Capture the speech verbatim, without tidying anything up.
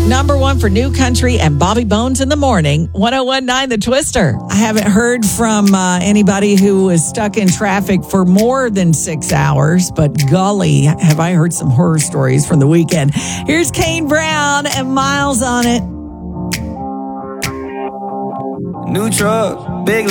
Number one for New Country and Bobby Bones in the morning. one oh one point nine The Twister. I haven't heard from uh, anybody who was stuck in traffic for more than six hours, but golly, have I heard some horror stories from the weekend. Here's Kane Brown and Miles on it. New truck, big